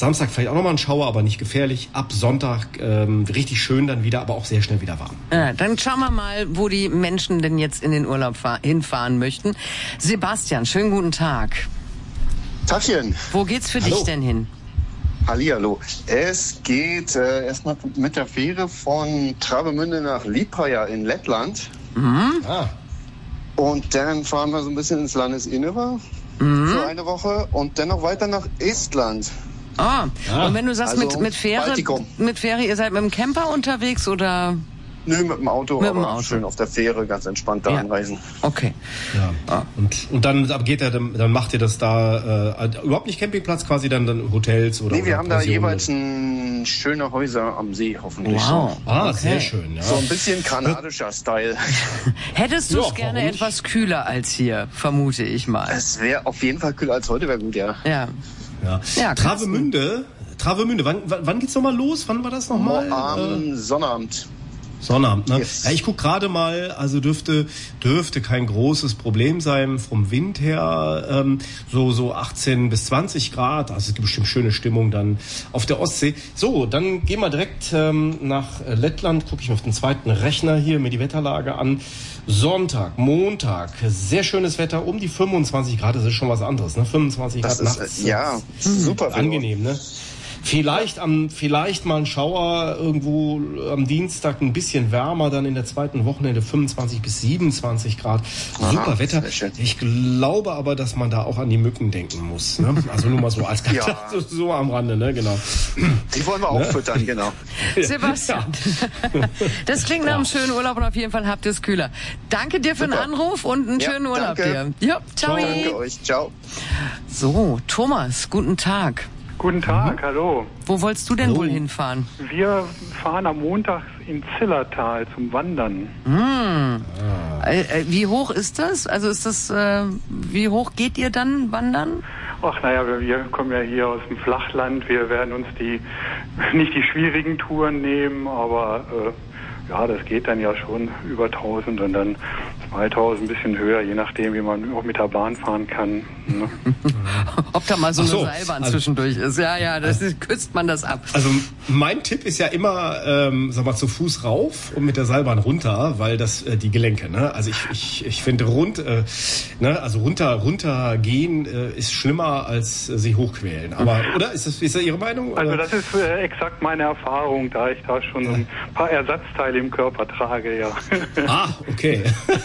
Samstag vielleicht auch nochmal ein Schauer, aber nicht gefährlich. Ab Sonntag richtig schön dann wieder, aber auch sehr schnell wieder warm. Ja, dann schauen wir mal, wo die Menschen denn jetzt in den Urlaub hinfahren möchten. Sebastian, schönen guten Tag. Tachchen. Wo geht's für dich denn hin? Hallihallo. Es geht erstmal mit der Fähre von Travemünde nach Liepāja in Lettland. Und dann fahren wir so ein bisschen ins Landesinnere für eine Woche und dann noch weiter nach Estland. Und wenn du sagst, Also mit Fähre, ihr seid mit dem Camper unterwegs oder? Nö, mit dem Auto, mit dem aber Auto. Schön auf der Fähre, ganz entspannt da anreisen. Okay. Ja. Und dann dann macht ihr das da überhaupt nicht Campingplatz, quasi dann Hotels oder? Nee, wir oder haben da Pensionen? jeweils schöne Häuser am See, hoffentlich. Wow. Okay. Sehr schön, ja. So ein bisschen kanadischer Style. Hättest du es Ja, gerne warum nicht? etwas kühler als hier, vermute ich mal. Es wäre auf jeden Fall kühler als heute, wäre gut, ja. Ja. Ja, Travemünde, wann geht's nochmal los? Wann war das nochmal? Am Sonnabend. Sonnabend, ne? Yes. Ja, ich guck gerade mal, also dürfte kein großes Problem sein vom Wind her, so 18 bis 20 Grad, also es gibt bestimmt schöne Stimmung dann auf der Ostsee. So, dann gehen wir direkt nach Lettland, gucke ich auf den zweiten Rechner hier, mir die Wetterlage an. Sonntag, Montag, sehr schönes Wetter, um die 25 Grad, das ist schon was anderes, ne? 25 Grad nachts. Super. Angenehm, ne? Vielleicht mal ein Schauer irgendwo am Dienstag, ein bisschen wärmer, dann in der zweiten Wochenende 25 bis 27 Grad. Super Wetter. Ich glaube aber, dass man da auch an die Mücken denken muss. Ne? Also nur mal so als so am Rande, ne? Genau. Die wollen wir auch füttern, genau. Sebastian, das klingt nach einem schönen Urlaub und auf jeden Fall habt ihr es kühler. Danke dir für den Anruf und einen schönen Urlaub dir. Ja, ciao. Danke euch, ciao. So, Thomas, guten Tag. Guten Tag, hallo. Wo wolltest du denn wohl hinfahren? Wir fahren am Montag ins Zillertal zum Wandern. Wie hoch ist das? Also wie hoch geht ihr dann wandern? Ach naja, wir kommen ja hier aus dem Flachland. Wir werden uns nicht die schwierigen Touren nehmen, aber das geht dann ja schon über 1000 und dann 2000, ein bisschen höher, je nachdem, wie man auch mit der Bahn fahren kann. Ne? Ob da mal so eine Seilbahn zwischendurch ist. Ja, kürzt man das ab. Also mein Tipp ist ja immer, zu Fuß rauf und mit der Seilbahn runter, weil das die Gelenke, ne? Also ich finde runtergehen ist schlimmer als sich hochquälen. Aber oder ist das Ihre Meinung? Also das ist exakt meine Erfahrung, da ich da schon so ein paar Ersatzteile im Körper trage, ja. Okay.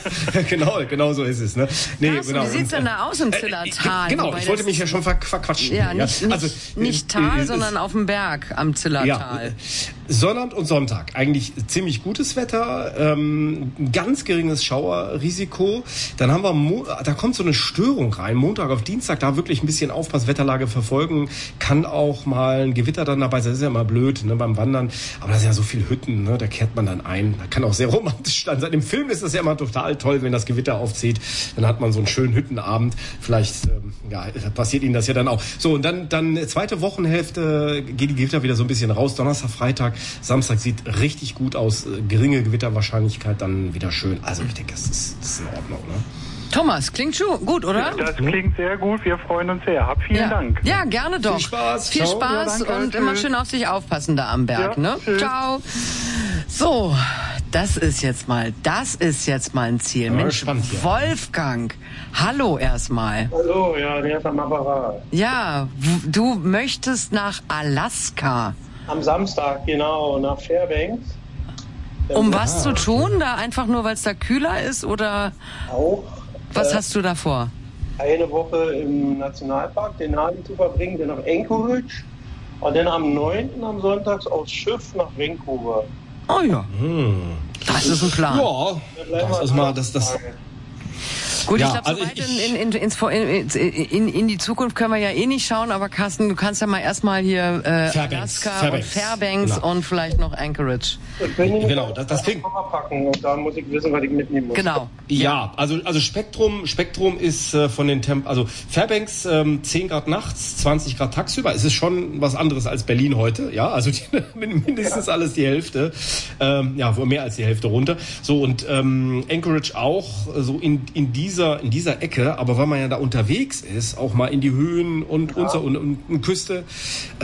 genau so ist es, ne? Nee, genau. Wie sieht's denn da aus im Zillertal? Genau, ich wollte mich ja schon verquatschen. Ja, nicht Tal, sondern auf dem Berg am Zillertal. Ja, Sonnabend und Sonntag, eigentlich ziemlich gutes Wetter, ganz geringes Schauerrisiko. Dann haben wir, da kommt so eine Störung rein, Montag auf Dienstag, da wirklich ein bisschen aufpassen, Wetterlage verfolgen, kann auch mal ein Gewitter dann dabei sein, das ist ja immer blöd, ne, beim Wandern, aber da sind ja so viele Hütten, ne, da kehrt man dann ein, da kann auch sehr romantisch sein. Im Film ist das ja immer total toll, wenn das Gewitter aufzieht, dann hat man so einen schönen Hüttenabend, vielleicht passiert Ihnen das ja dann auch. So, und dann zweite Wochenhälfte geht die Gewitter wieder so ein bisschen raus, Donnerstag, Freitag, Samstag sieht richtig gut aus, geringe Gewitterwahrscheinlichkeit, dann wieder schön. Also ich denke, das ist in Ordnung, ne? Thomas, klingt schon gut, oder? Das klingt sehr gut, wir freuen uns sehr. Vielen Dank. Ja, gerne doch. Viel Spaß. Ja, und immer schön auf sich aufpassen da am Berg, ne? Tschüss. Ciao. So, das ist jetzt mal ein Ziel. Ja, Mensch, spannend hier. Wolfgang, hallo erstmal. Hallo, ja, der ist am Apparat. Ja, du möchtest nach Alaska. Am Samstag, genau, nach Fairbanks. Um was zu tun? Da einfach nur, weil es da kühler ist oder Auch. was hast du da vor? Eine Woche im Nationalpark Denali zu verbringen, dann nach Anchorage und dann am 9. am Sonntags aufs Schiff nach Vancouver. Oh ja. Das ist ein Plan. Ja, das ist mal das. Gut, Ja, ich glaube, also so weit in die Zukunft können wir ja eh nicht schauen, aber Carsten, du kannst ja mal erstmal hier Alaska und Fairbanks genau. und vielleicht noch Anchorage. Genau, das klingt. Packen und da muss ich wissen, was ich mitnehmen muss. Genau. Ja, also Spektrum ist von den also Fairbanks 10 Grad nachts, 20 Grad tagsüber. Es ist schon was anderes als Berlin heute, ja, also mindestens alles die Hälfte, wohl mehr als die Hälfte runter. So und Anchorage auch so in dieser Ecke, aber weil man ja da unterwegs ist, auch mal in die Höhen und Küste,